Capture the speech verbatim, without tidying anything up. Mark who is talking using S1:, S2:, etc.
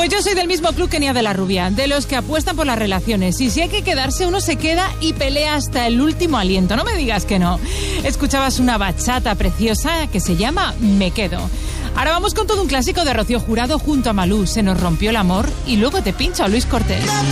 S1: Pues yo soy del mismo club que Nia de la Rubia, de los que apuestan por las relaciones. Y si hay que quedarse, uno se queda y pelea hasta el último aliento. No me digas que no. Escuchabas una bachata preciosa que se llama Me Quedo. Ahora vamos con todo un clásico de Rocío Jurado junto a Malú. Se nos rompió el amor y luego te pincho a Luis Cortés.